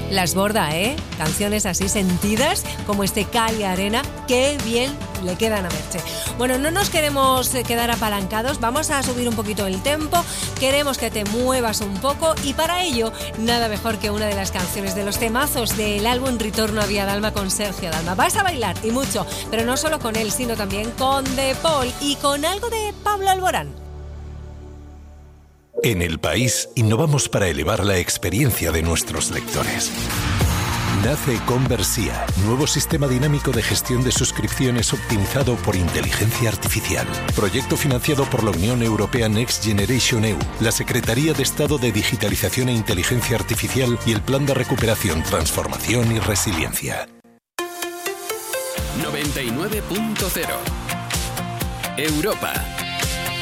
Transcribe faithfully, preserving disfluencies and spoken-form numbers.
Las borda, ¿eh? Canciones así sentidas como este Cali Arena, qué bien le quedan a Merche. Bueno, no nos queremos quedar apalancados, vamos a subir un poquito el tempo, queremos que te muevas un poco y para ello nada mejor que una de las canciones de los temazos del álbum Ritorno a Vía Dalma con Sergio Dalma. Vas a bailar y mucho, pero no solo con él, sino también con De Paul y con algo de Pablo Alborán. En El País innovamos para elevar la experiencia de nuestros lectores. Nace Conversia, nuevo sistema dinámico de gestión de suscripciones optimizado por inteligencia artificial. Proyecto financiado por la Unión Europea Next Generation E U, la Secretaría de Estado de Digitalización e Inteligencia Artificial y el Plan de Recuperación, Transformación y Resiliencia. noventa y nueve punto cero Europa.